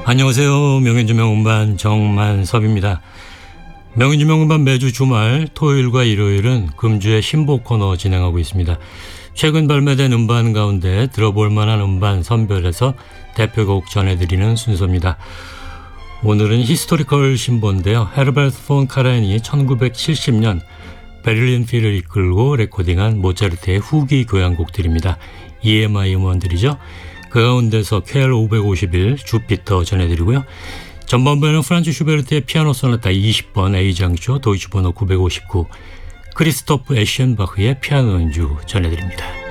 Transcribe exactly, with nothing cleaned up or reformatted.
안녕하세요. 명현주명음반 정만섭입니다. 명현주명음반 매주 주말 토요일과 일요일은 금주의 신보 코너 진행하고 있습니다. 최근 발매된 음반 가운데 들어볼 만한 음반 선별해서 대표곡 전해드리는 순서입니다. 오늘은 히스토리컬 신보인데요. 헤르베르트 폰 카라얀이 천구백칠십 년 베를린 필을 이끌고 레코딩한 모차르트의 후기 교향곡들입니다. 이엠아이 음원들이죠. 그 가운데서 케일 오백오십일 주피터 전해드리고요. 전반부에는 프란츠 슈베르트의 피아노 소나타 이십 번 A장조 도이치 번호 구백오십구, 크리스토프 에셴바흐의 피아노 연주 전해드립니다.